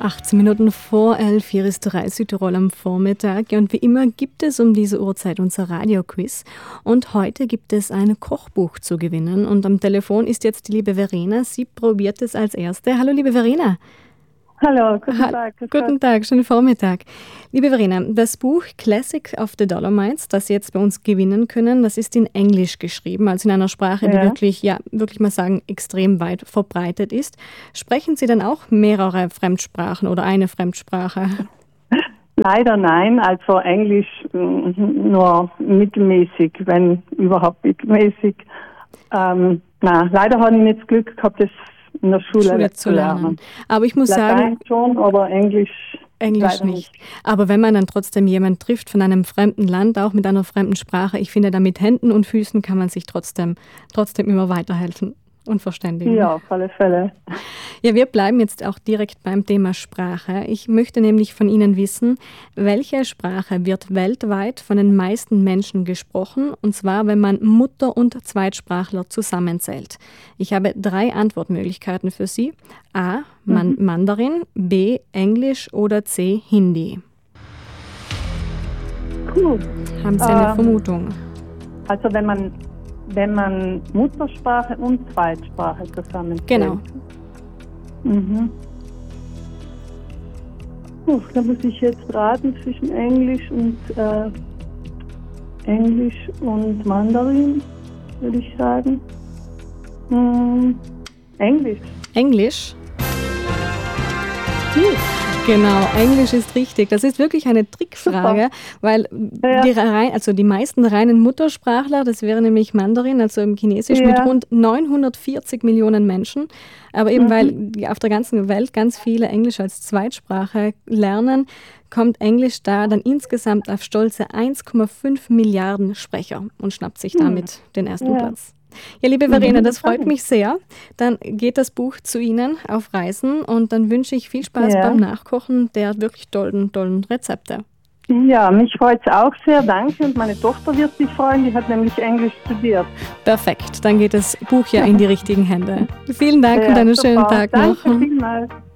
18 Minuten vor 11, hier ist 3 Südtirol am Vormittag. Und wie immer gibt es um diese Uhrzeit unser Radioquiz. Und heute gibt es ein Kochbuch zu gewinnen. Und am Telefon ist jetzt die liebe Verena. Sie probiert es als Erste. Hallo, liebe Verena. Hallo, guten Tag. Guten Tag, schönen Vormittag. Liebe Verena, das Buch Classic of the Dolomites, das Sie jetzt bei uns gewinnen können, das ist in Englisch geschrieben, also in einer Sprache, die wirklich mal sagen, extrem weit verbreitet ist. Sprechen Sie dann auch mehrere Fremdsprachen oder eine Fremdsprache? Leider nein, also Englisch nur mittelmäßig, wenn überhaupt mittelmäßig. Leider habe ich nicht das Glück gehabt, das in der Schule zu lernen. Aber ich muss Latein sagen, schon, aber Englisch nicht. Aber wenn man dann trotzdem jemanden trifft von einem fremden Land, auch mit einer fremden Sprache, ich finde, da mit Händen und Füßen kann man sich trotzdem immer weiterhelfen und verständigen. Ja, auf alle Fälle. Ja, wir bleiben jetzt auch direkt beim Thema Sprache. Ich möchte nämlich von Ihnen wissen, welche Sprache wird weltweit von den meisten Menschen gesprochen, und zwar, wenn man Mutter- und Zweitsprachler zusammenzählt. Ich habe 3 Antwortmöglichkeiten für Sie. A. Mandarin, B. Englisch oder C. Hindi. Haben Sie eine Vermutung? Also wenn man Muttersprache und Zweitsprache zusammenzählt. Genau. Da muss ich jetzt raten zwischen Englisch und Mandarin, würde ich sagen. Englisch. Englisch? Genau, Englisch ist richtig. Das ist wirklich eine Trickfrage, weil die meisten reinen Muttersprachler, das wäre nämlich Mandarin, also im Chinesisch, mit rund 940 Millionen Menschen. Aber eben weil auf der ganzen Welt ganz viele Englisch als Zweitsprache lernen, kommt Englisch da dann insgesamt auf stolze 1,5 Milliarden Sprecher und schnappt sich damit den ersten Platz. Ja, liebe Verena, das freut mich sehr. Dann geht das Buch zu Ihnen auf Reisen und dann wünsche ich viel Spaß beim Nachkochen der wirklich tollen Rezepte. Ja, mich freut es auch sehr, danke. Und meine Tochter wird sich freuen, die hat nämlich Englisch studiert. Perfekt, dann geht das Buch ja in die richtigen Hände. Vielen Dank und einen schönen Tag noch. Danke vielmals.